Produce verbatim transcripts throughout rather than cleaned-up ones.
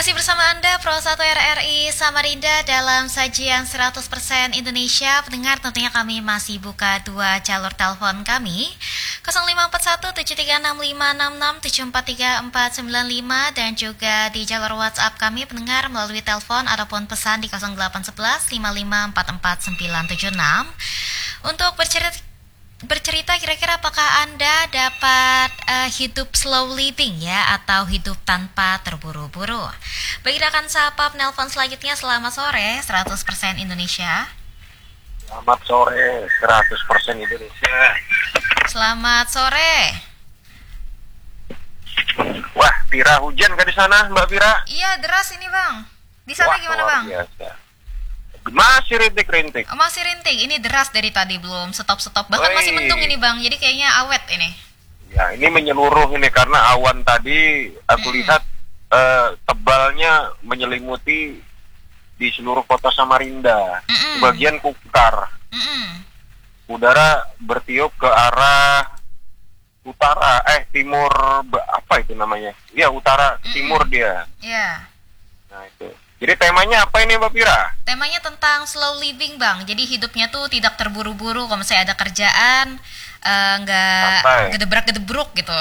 Masih bersama Anda Pro satu R R I Samarinda dalam sajian seratus persen Indonesia. Pendengar, tentunya kami masih buka dua jalur telepon kami, nol lima empat satu tujuh tiga enam lima enam enam tujuh empat tiga empat sembilan lima, dan juga di jalur WhatsApp kami pendengar melalui telepon ataupun pesan di nol delapan satu satu lima lima empat empat sembilan tujuh enam. Untuk bercerita Bercerita kira-kira apakah Anda dapat uh, hidup slow living ya, atau hidup tanpa terburu-buru. Bagi rekan sapa penelpon selanjutnya, selamat sore seratus persen Indonesia. Selamat sore seratus persen Indonesia. Selamat sore. Wah, Pira, hujan gak di sana Mbak Pira? Iya, deras ini Bang. Di sana Wah, gimana luar Bang? Biasa. Masih rintik-rintik. Oh, masih rintik. Ini deras dari tadi, belum stop-stop. Bahkan Wey. masih mendung ini Bang. Jadi kayaknya awet ini. Ya, ini menyeluruh ini karena awan tadi aku Mm-mm. lihat eh, tebalnya menyelimuti di seluruh kota Samarinda. Mm-mm. Sebagian kukar. Mm-mm. Udara bertiup ke arah utara, eh timur, apa itu namanya? Ya, utara Mm-mm. timur dia. Iya. Nah, itu. Jadi temanya apa ini Mbak Pira? Temanya tentang slow living Bang. Jadi hidupnya tuh tidak terburu-buru. Kalau misalnya ada kerjaan, eh, nggak Santai. gedebrak-gedebruk gitu.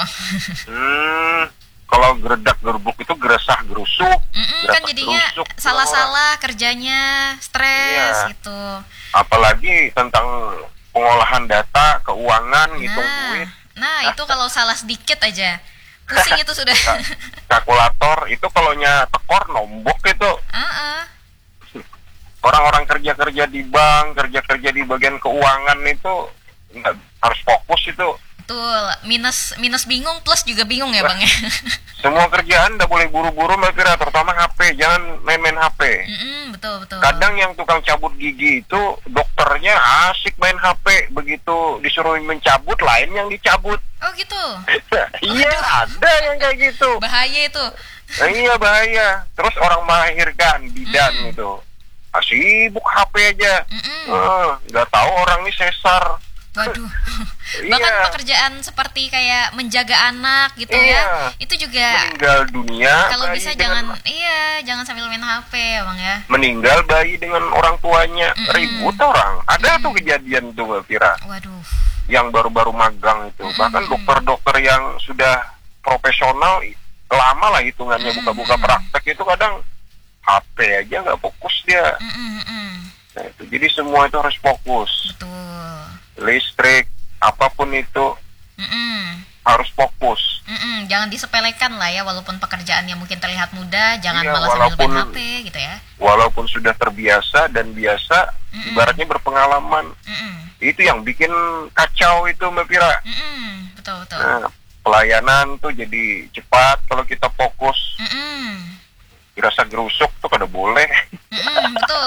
Hmm, kalau geredak gerbuk itu geresah gerusuk. Mm-mm, kan Geretak jadinya gerusuk, salah-salah kerjanya, stres Iya. gitu. Apalagi tentang pengolahan data, keuangan, ngitung Nah, duit, nah itu kalau salah sedikit aja pusing itu sudah. ka- kalkulator itu kalau nya tekor nombok itu. Uh-uh. Orang-orang kerja-kerja di bank, kerja-kerja di bagian keuangan itu nggak harus fokus itu. Betul, minus minus bingung, plus juga bingung ya Bang ya. Semua kerjaan nggak boleh buru-buru Mbak Pira, terutama H P, jangan main-main H P. Mm-mm, betul betul. Kadang yang tukang cabut gigi itu dokternya asik main H P, begitu disuruh mencabut lain yang dicabut. Oh gitu. Iya, ada yang kayak gitu. Bahaya itu. Nah, iya bahaya. Terus orang melahirkan bidan Mm-mm. itu ah, sibuk H P aja. Mm-mm. Eh, nggak tahu orang ini sesar. Waduh. Iya. Bahkan pekerjaan seperti kayak menjaga anak gitu Iya. ya. Itu juga Meninggal dunia. kalau bayi bisa dengan- jangan iya, jangan sambil main H P ya Bang ya. meninggal bayi dengan orang tuanya. Mm-mm. Ribut orang. Ada Mm-mm. tuh kejadian tuh Mbak Pira. Waduh. Yang baru-baru magang itu. Mm-mm. Bahkan dokter-dokter yang sudah profesional lama lah hitungannya Mm-mm. buka-buka praktek itu kadang H P aja nggak fokus dia. Mm-mm, mm-mm. Nah, itu. Jadi semua itu harus fokus. Betul. Listrik, apapun itu Mm-mm. harus fokus. Mm-mm, jangan disepelekan lah ya, walaupun pekerjaannya mungkin terlihat mudah, jangan Iya, malah sambil walaupun- main H P gitu ya. Walaupun sudah terbiasa dan biasa, Mm-mm. ibaratnya berpengalaman. Mm-mm. Itu yang bikin kacau itu Mbak Pira. Mm-mm, betul betul. Nah, pelayanan tuh jadi cepat kalau kita fokus. Mm-mm. Dirasa gerusuk tuh kada boleh. Mm-mm, betul.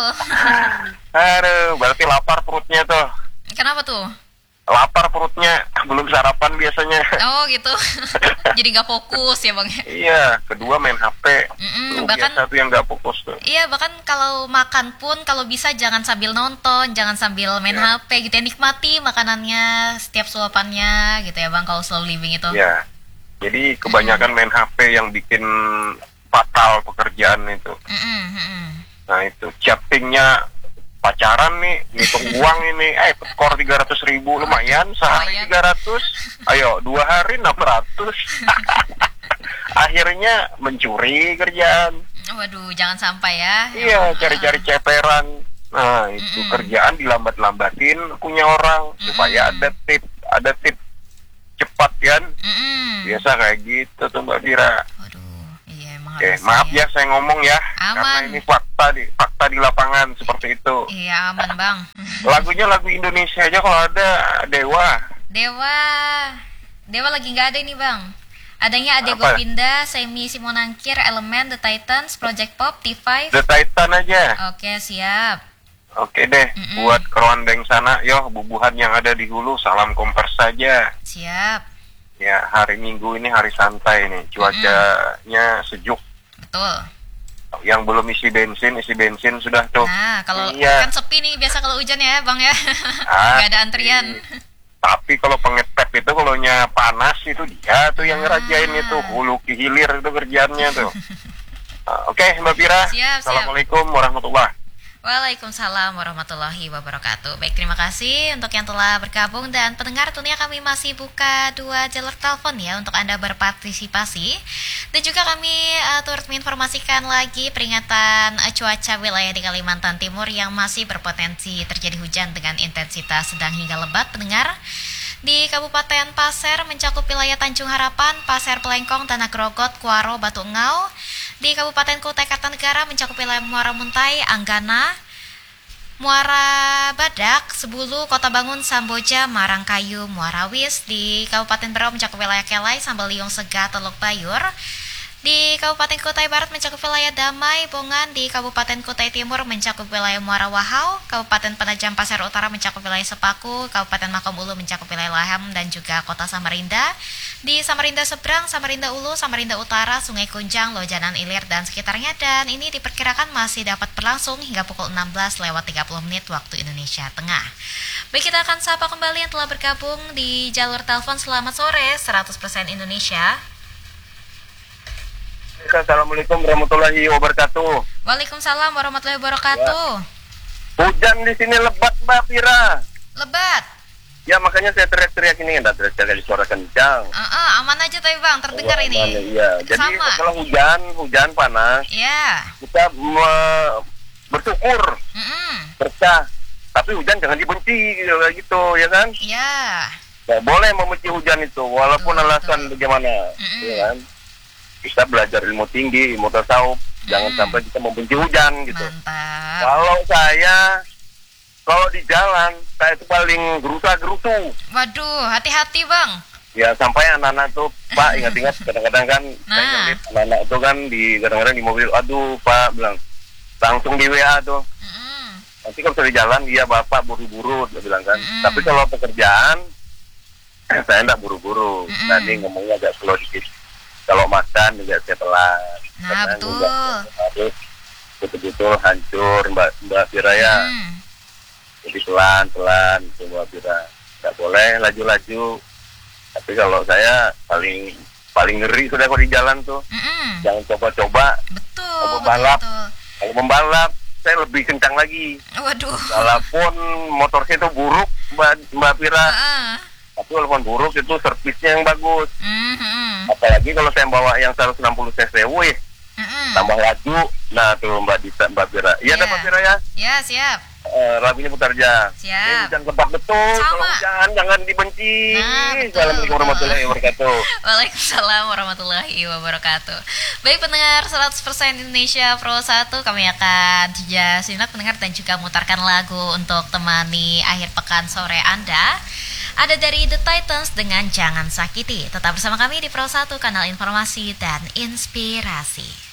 Aduh, berarti lapar perutnya tuh. Kenapa tuh? Lapar perutnya, belum sarapan biasanya. Oh gitu. Jadi nggak fokus ya Bang ya. Iya, kedua main H P. Mm-mm, Tuh, bahkan biasa tuh yang nggak fokus tuh. Iya, bahkan kalau makan pun kalau bisa jangan sambil nonton, jangan sambil main Ya. H P gitu ya. Nikmati makanannya, setiap suapannya gitu ya Bang, kalau slow living itu. Ya, jadi kebanyakan main H P yang bikin fatal pekerjaan itu. Mm-mm, mm-mm. Nah itu chattingnya pacaran nih, ngitung uang ini, eh skor tiga ratus ribu lumayan, sehari Lumayan. tiga ratus, ayo dua hari enam ratus. Akhirnya mencuri kerjaan. Waduh, jangan sampai ya. Iya, cari-cari ceperan. Nah itu Mm-mm. kerjaan dilambat-lambatin punya orang supaya Mm-mm. ada tip, ada tip cepat kan. Mm-mm. Biasa kayak gitu tuh Mbak Dira. Waduh, iya emang Oke, harus maaf ya saya ngomong ya, Aman. karena ini fakta di fakta di lapangan seperti itu. Iya aman Bang. Lagunya lagu Indonesia aja kalau ada Dewa. Dewa, Dewa lagi nggak ada ini Bang. Adanya Ade Apa? Gopinda, Semi Simonangkir, Elemen, The Titans, Project Pop, T five. The Titan aja. Oke siap. Oke deh, Mm-mm. buat kerondeng sana, yo bubuhan yang ada di hulu, salam kompers saja. Siap. Ya, hari Minggu ini hari santai nih, cuacanya sejuk. Betul. Yang belum isi bensin, isi bensin sudah tuh. Nah, kalau Iya. kan sepi nih biasa kalau hujan ya, Bang ya. Ah, Nggak ada antrian. Tapi kalau pengetep itu kalau nya panas itu dia tuh yang ngerajain Ah. itu hulu ke hilir itu kerjaannya tuh. Uh, Oke, Mbak Pira. Siap, siap. Assalamualaikum warahmatullahi. Waalaikumsalam warahmatullahi wabarakatuh. Baik, terima kasih untuk yang telah bergabung dan pendengar, tentunya kami masih buka dua jalur telepon ya untuk Anda berpartisipasi. Dan juga kami uh, turut menginformasikan lagi peringatan uh, cuaca wilayah di Kalimantan Timur yang masih berpotensi terjadi hujan dengan intensitas sedang hingga lebat. Pendengar, di Kabupaten Pasir mencakup wilayah Tanjung Harapan, Pasir Pelengkong, Tanah Grogot, Kuaro, Batu Engau. Di Kabupaten Kutai Kartanegara mencakup wilayah Muara Muntai, Anggana, Muara Badak, Sebulu, Kota Bangun, Samboja, Marangkayu, Muara Wis. Di Kabupaten Berau mencakup wilayah Kelai, Sambaliung, Sega, Teluk Bayur. Di Kabupaten Kutai Barat mencakup wilayah Damai, Bongan. Di Kabupaten Kutai Timur mencakup wilayah Muara Wahau. Kabupaten Penajam Pasir Utara mencakup wilayah Sepaku. Kabupaten Mahakam Ulu mencakup wilayah Laham dan juga Kota Samarinda. Di Samarinda Seberang, Samarinda Ulu, Samarinda Utara, Sungai Kunjang, Lojanan Ilir dan sekitarnya. Dan ini diperkirakan masih dapat berlangsung hingga pukul enam belas lewat tiga puluh menit waktu Indonesia Tengah. Baik, kita akan sapa kembali yang telah bergabung di jalur telepon. Selamat sore, seratus persen Indonesia. Assalamualaikum warahmatullahi wabarakatuh. Waalaikumsalam warahmatullahi wabarakatuh. Ya. Hujan di sini lebat, Mbak Pira. Lebat. Ya, makanya saya teriak-teriak ini, enggak teriak-teriak suara kencang. Uh, uh, aman aja tapi Bang, terdengar oh, ini. Aman, iya. Jadi Sama. kalau hujan, hujan panas, ya. kita me- bersyukur, Mm-mm. berkah. Tapi hujan jangan dibenci gitu, gitu ya kan? Iya. Nggak boleh membenci hujan itu, walaupun Betul, alasan betul. bagaimana, Mm-mm. ya kan? Kita belajar ilmu tinggi, ilmu tasawuf, Mm. jangan sampai kita membenci hujan gitu. Mantap. Kalau saya, kalau di jalan, saya itu paling gerusa-gerusu. Waduh, hati-hati Bang. Ya sampai anak-anak tuh, Pak, ingat-ingat kadang-kadang kan, saya Nah. ngeliat anak-anak itu kan di kadang-kadang di mobil, aduh Pak, bilang, langsung di W A tuh. Mm-mm. Nanti kalau sudah di jalan, iya Bapak buru-buru, dia bilang kan. Mm-mm. Tapi kalau pekerjaan, saya enggak buru-buru. Mm-mm. Nanti ngomongnya agak slow dikit. Kalau makan juga saya pelan. Nah, Karena betul. enggak harus betul-betul hancur Mbak Mbak Fira ya. Mm. Jadi pelan-pelan itu Mbak Fira. Nggak boleh laju-laju. Tapi kalau saya paling paling ngeri sudah kalau di jalan tuh. Mm-mm. Jangan coba-coba. Betul, Kalau betul, membalap. betul. Kalau membalap saya lebih kencang lagi. Waduh. Walaupun motor saya itu buruk Mbak Mbak Fira. Uh-uh. Tapi walaupun buruk itu servisnya yang bagus. Mm-mm. Apalagi kalau saya bawa yang seratus enam puluh cc, wih, Mm-mm. tambah laju. Nah tuh Mbak Dita, Mbak Fira. Iya, Iya. yeah. Mbak Fira ya. Ya, siap. Uh, Rabi ini putar aja. Siap. Ini hujan lebat betul. Sama. Kalau hujan jangan dibenci. Nah, betul, Assalamualaikum betul. warahmatullahi wabarakatuh. Waalaikumsalam warahmatullahi wabarakatuh. Baik pendengar seratus persen Indonesia Pro satu, kami akan juga simak pendengar dan juga mutarkan lagu untuk temani akhir pekan sore Anda. Ada dari The Titans dengan Jangan Sakiti. Tetap bersama kami di Pro satu, kanal informasi dan inspirasi.